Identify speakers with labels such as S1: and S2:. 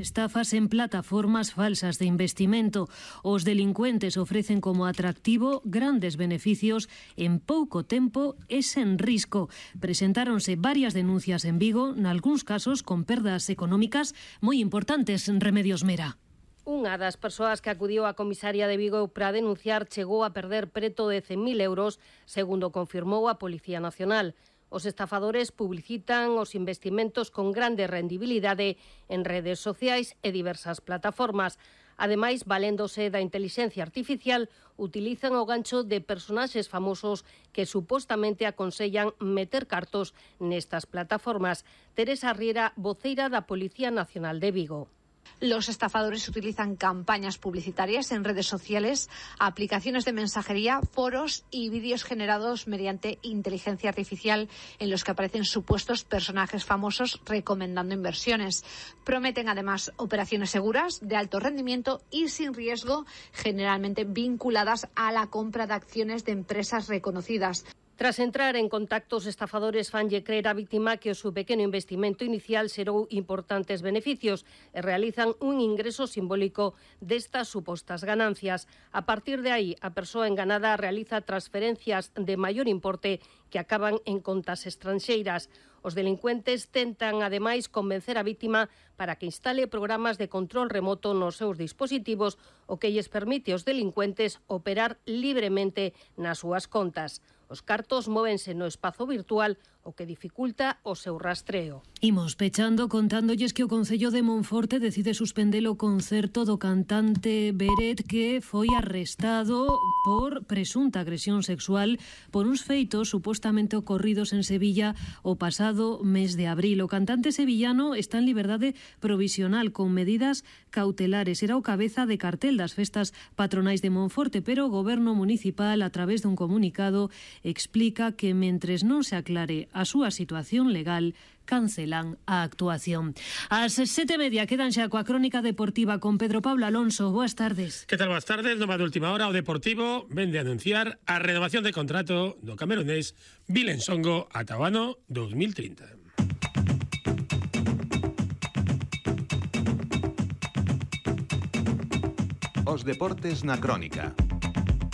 S1: estafas en plataformas falsas de investimento. Os delincuentes ofrecen como atractivo grandes beneficios en pouco tempo e sen risco. Presentáronse varias denuncias en Vigo, nalgúns casos con perdas económicas moi importantes. Remedios Mera.
S2: Unha das persoas que acudiu á comisaría de Vigo para denunciar chegou a perder preto de 100.000 euros, segundo confirmou a Policía Nacional. Os estafadores publicitan os investimentos con grande rendibilidade en redes sociais e diversas plataformas. Ademais, valéndose da intelixencia artificial, utilizan o gancho de personaxes famosos que supostamente aconsellan meter cartos nestas plataformas. Teresa Riera, voceira da Policía Nacional de Vigo.
S3: Los estafadores utilizan campañas publicitarias en redes sociales, aplicaciones de mensajería, foros y vídeos generados mediante inteligencia artificial en los que aparecen supuestos personajes famosos recomendando inversiones. Prometen además operaciones seguras, de alto rendimiento y sin riesgo, generalmente vinculadas a la compra de acciones de empresas reconocidas.
S2: Tras entrar en contacto, os estafadores fanlle crer á vítima que o seu pequeno investimento inicial xerou importantes beneficios e realizan un ingreso simbólico destas supostas ganancias. A partir de aí, a persoa enganada realiza transferencias de maior importe que acaban en contas estranxeiras. Os delincuentes tentan, ademais, convencer a vítima para que instale programas de control remoto nos seus dispositivos, o que lles permite aos delincuentes operar libremente nas súas contas. Os cartos móvense no espazo virtual, o que dificulta o seu rastreo.
S1: Imos pechando contándolles que o Concello de Monforte decide suspender o concerto do cantante Beret, que foi arrestado por presunta agresión sexual por uns feitos supostamente ocorridos en Sevilla o pasado mes de abril. O cantante sevillano está en liberdade provisional con medidas cautelares. Era o cabeza de cartel das festas patronais de Monforte, pero o Goberno municipal, a través dun comunicado, explica que mentres non se aclare a súa situación legal, cancelan a actuación. Ás 7:30 quedan xa coa crónica deportiva con Pedro Pablo Alonso. Boas tardes.
S4: Que tal, boas tardes? Nova de última hora, o Deportivo vende a anunciar a renovación de contrato do camerunés Bilen Songo ata o ano 2030.
S5: Os deportes na crónica.